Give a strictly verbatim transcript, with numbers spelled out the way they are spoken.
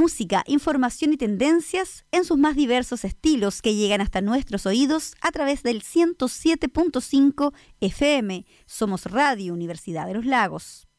música, información y tendencias en sus más diversos estilos que llegan hasta nuestros oídos a través del ciento siete punto cinco F M. Somos Radio Universidad de los Lagos.